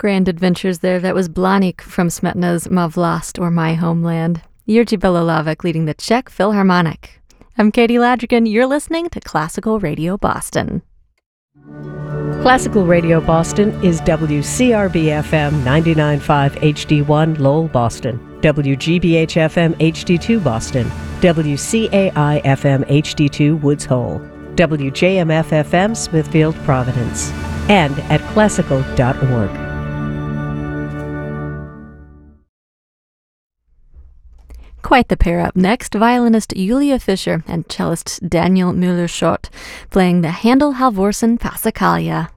Grand adventures there. That was Blanik from Smetana's Ma Vlast, or My Homeland. Jiří Belohlávek leading the Czech Philharmonic. I'm Katie Ladrigan. You're listening to Classical Radio Boston. Classical Radio Boston is WCRB-FM 99.5 HD1 Lowell, Boston, WGBH-FM HD2 Boston, WCAI-FM HD2 Woods Hole, WJMF-FM Smithfield, Providence, and at classical.org. Quite the pair up next, violinist Julia Fischer and cellist Daniel Müller-Schott playing the Handel Halvorsen Passacaglia.